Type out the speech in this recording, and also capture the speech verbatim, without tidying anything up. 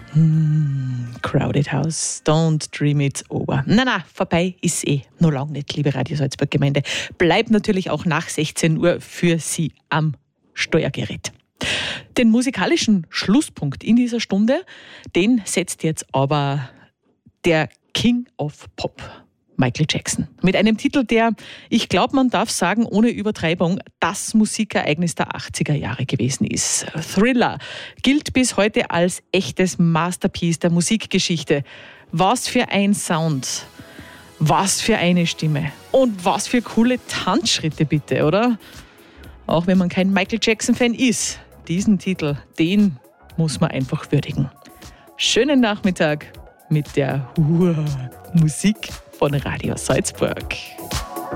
Hmm, Crowded House, don't dream it's over. Na, na, vorbei ist eh noch lange nicht, liebe Radio Salzburg Gemeinde. Bleibt natürlich auch nach sechzehn Uhr für Sie am Steuergerät. Den musikalischen Schlusspunkt in dieser Stunde, den setzt jetzt aber der King of Pop, Michael Jackson. Mit einem Titel, der, ich glaube, man darf sagen, ohne Übertreibung, das Musikereignis der achtziger Jahre gewesen ist. Thriller gilt bis heute als echtes Masterpiece der Musikgeschichte. Was für ein Sound, was für eine Stimme und was für coole Tanzschritte bitte, oder? Auch wenn man kein Michael Jackson-Fan ist, diesen Titel, den muss man einfach würdigen. Schönen Nachmittag mit der Musik von Radio Salzburg.